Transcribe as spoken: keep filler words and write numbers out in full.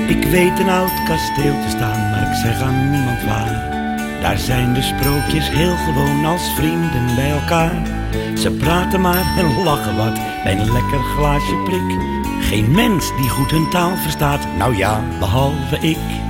Ik weet een oud kasteel te staan, maar ik zeg aan niemand waar. Daar zijn de sprookjes heel gewoon als vrienden bij elkaar. Ze praten maar en lachen wat bij een lekker glaasje prik. Geen mens die goed hun taal verstaat, nou ja, behalve ik.